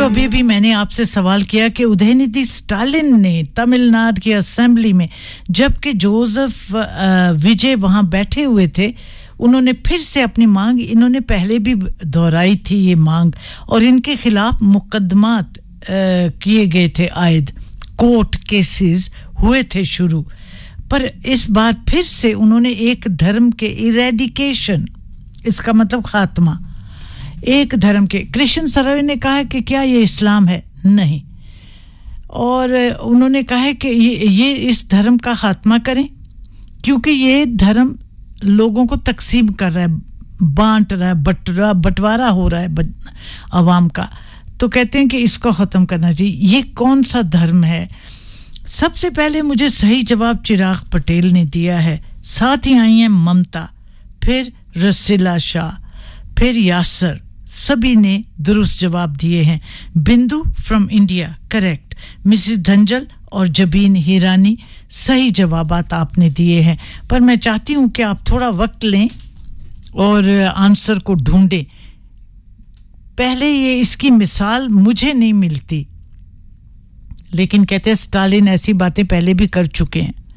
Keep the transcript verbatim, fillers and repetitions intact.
अभी भी मैंने आपसे सवाल किया कि उदयनिधि स्टालिन ने तमिलनाडु की असेंबली में जबकि जोसेफ विजय वहां बैठे हुए थे, उन्होंने फिर से अपनी मांग, इन्होंने पहले भी दोहराई थी ये मांग, और इनके खिलाफ मुकदमात किए गए थे, आयद कोर्ट केसेस हुए थे शुरू, पर इस बार फिर से उन्होंने एक धर्म के इरेडिकेशन, इसका मतलब खात्मा, एक धर्म के, कृष्ण सरवे ने कहा कि क्या ये इस्लाम है? नहीं। और उन्होंने कहा है कि ये, ये इस धर्म का खात्मा करें क्योंकि ये धर्म लोगों को तकसीम कर रहा है, बांट रहा है, बटरा बंटवारा हो रहा है अवाम का। तो कहते हैं कि इसको ख़त्म करना चाहिए। ये कौन सा धर्म है? सबसे पहले मुझे सही जवाब चिराग पटेल ने दिया है, साथ ही आई हैं ममता, फिर रसीला शाह, फिर यासर, सभी ने दुरुस्त जवाब दिए हैं। बिंदु from India correct, Mrs Dhanjal और जबीन हिरानी सही जवाबात आपने दिए हैं, पर मैं चाहती हूं कि आप थोड़ा वक्त लें और आंसर को ढूंढें। पहले ये इसकी मिसाल मुझे नहीं मिलती, लेकिन कहते हैं स्टालिन ऐसी बातें पहले भी कर चुके हैं।